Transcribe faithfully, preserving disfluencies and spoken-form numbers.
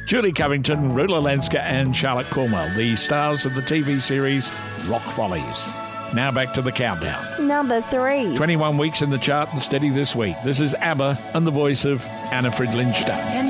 Julie Covington, Rula Lenska and Charlotte Cornwell, the stars of the T V series Rock Follies. Now back to the countdown. Number three. twenty-one weeks in the chart and steady this week. This is ABBA and the voice of Anna Fridlin-Starr.